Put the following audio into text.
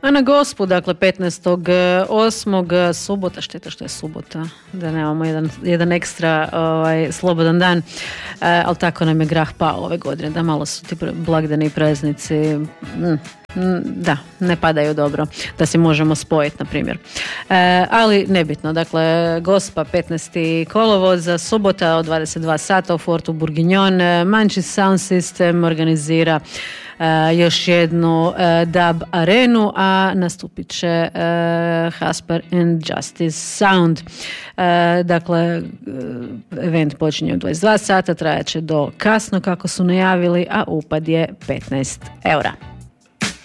A na Gospu, dakle 15.8. subota, šteta što je subota, da nemamo jedan ekstra slobodan dan, ali tako nam je grah pao ove godine, da malo su ti blagdani i praznici, da, ne padaju dobro, da si možemo spojiti, na primjer. Ali nebitno, dakle, Gospa 15. kolovoza, subota od 22 sata u Fortu Bourguignon, Manchi Sound System organizira još jednu dub arenu, a nastupit će Hasper and Justice Sound. Dakle, event počinje u 22 sata, trajaće do kasno kako su najavili, a upad je 15 eura.